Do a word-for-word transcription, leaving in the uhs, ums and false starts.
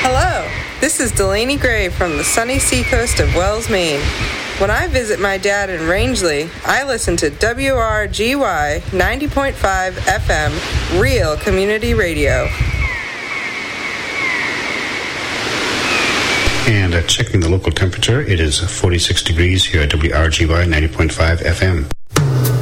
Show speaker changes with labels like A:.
A: Hello, this is Delaney Gray from the sunny seacoast of Wells, Maine. When I visit my dad in Rangeley, I listen to W R G Y ninety point five F M, Real Community Radio.
B: And uh, checking the local temperature, it is forty-six degrees here at W R G Y ninety point five F M.